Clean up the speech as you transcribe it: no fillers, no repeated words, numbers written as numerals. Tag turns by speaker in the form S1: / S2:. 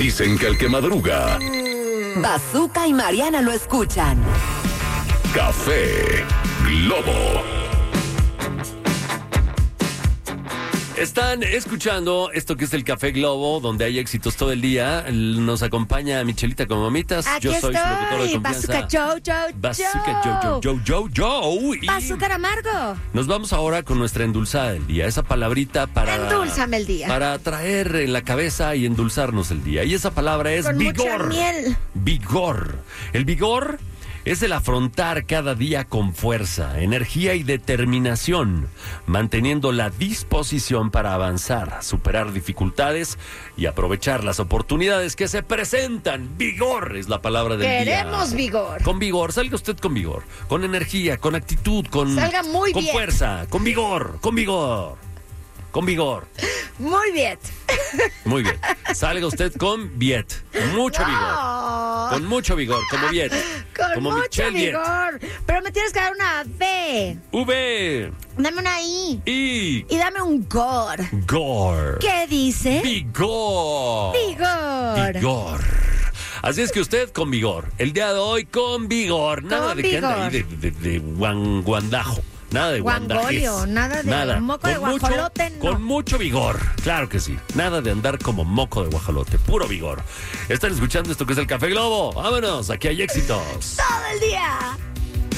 S1: Dicen que el que madruga,
S2: Bazooka y Mariana lo escuchan.
S1: Café Globo.
S3: Están escuchando esto que es el Café Globo, donde hay éxitos todo el día. Nos acompaña Michelita con mamitas.
S4: Aquí
S3: Yo soy su locutor de
S4: estoy,
S3: confianza.
S4: Bazooka Joe.
S3: Y
S4: Azúcar amargo.
S3: nos vamos ahora con nuestra endulzada del día. Esa palabrita para...
S4: Endúlzame el día.
S3: Para traer en la cabeza y endulzarnos el día. Y esa palabra es
S4: Con mucha
S3: vigor.
S4: miel.
S3: Vigor. El vigor es el afrontar cada día con fuerza, energía y determinación, manteniendo la disposición para avanzar, superar dificultades y aprovechar las oportunidades que se presentan. Vigor es la palabra del día.
S4: Queremos vigor.
S3: Con vigor, salga usted con vigor, con energía, con actitud, con,
S4: Salga muy
S3: con
S4: bien.
S3: fuerza, con vigor, con vigor. Con vigor.
S4: Muy bien.
S3: Muy bien. Salga usted con Viet. Mucho vigor.
S4: No.
S3: Con mucho vigor, como Viet.
S4: Con
S3: como
S4: mucho
S3: Michelle Viet.
S4: vigor. Pero me tienes que dar una V.
S3: V.
S4: Dame una I.
S3: Y.
S4: Y dame un GOR.
S3: Gore.
S4: ¿Qué dice?
S3: Vigor.
S4: Vigor.
S3: Vigor. Así es que usted con vigor. El día de hoy con vigor. Nada
S4: Con
S3: de que anda
S4: vigor.
S3: ahí de guandajo. Nada de guandajez.
S4: Guangolio, nada de moco de guajolote, no.
S3: Con mucho vigor, claro que sí. Nada de andar como moco de guajolote, puro vigor. Están escuchando esto que es el Café Globo. Vámonos, aquí hay éxitos.
S4: Todo el día.